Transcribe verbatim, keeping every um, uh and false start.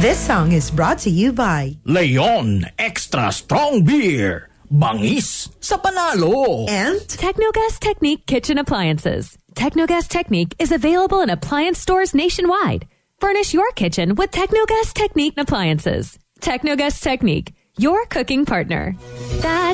This song is brought to you by Leon Extra Strong Beer. Bangis sa panalo. And Technogas Technique Kitchen Appliances. Technogas Technique is available in appliance stores nationwide. Furnish your kitchen with Technogas Technique appliances. Technogas Technique, your cooking partner. That